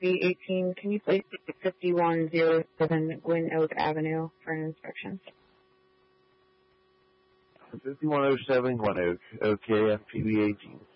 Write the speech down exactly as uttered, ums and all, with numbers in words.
eighteen, can you please take fifty-one oh seven Gwynn Oak Avenue for an inspection? fifty-one oh seven Gwynn Oak. Okay, F P V eighteen.